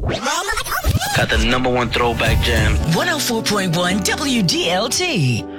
Got the number one throwback jam. 104.1 WDLT.